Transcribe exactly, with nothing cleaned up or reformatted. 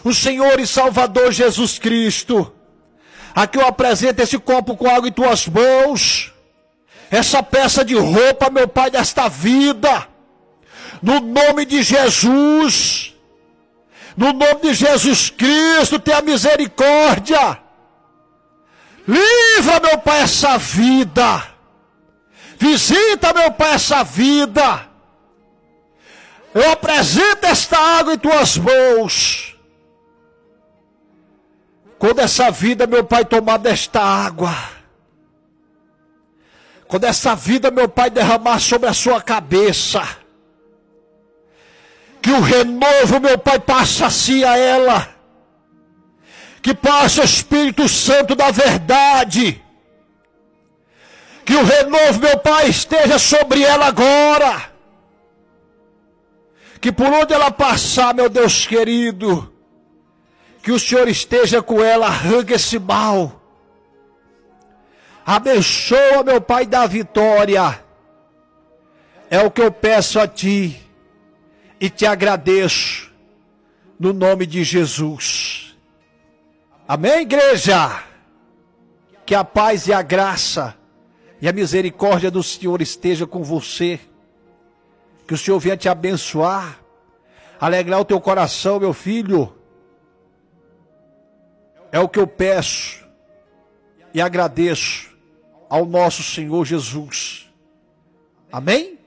o Senhor e Salvador Jesus Cristo. Aqui eu apresento esse copo com água em tuas mãos, essa peça de roupa, meu Pai, desta vida, no nome de Jesus, no nome de Jesus Cristo, tenha misericórdia, livra, meu Pai, essa vida, visita, meu Pai, essa vida, eu apresento esta água em tuas mãos. Quando essa vida, meu Pai, tomar desta água, quando essa vida, meu Pai, derramar sobre a sua cabeça, que o renovo, meu Pai, passe assim a ela, que passe o Espírito Santo da verdade, que o renovo, meu Pai, esteja sobre ela agora, que por onde ela passar, meu Deus querido, que o Senhor esteja com ela, arranque esse mal. Abençoa, meu Pai, da vitória. É o que eu peço a Ti. E te agradeço. No nome de Jesus. Amém, igreja? Que a paz e a graça e a misericórdia do Senhor esteja com você. Que o Senhor venha te abençoar. Alegrar o teu coração, meu filho. É o que eu peço e agradeço ao nosso Senhor Jesus. Amém?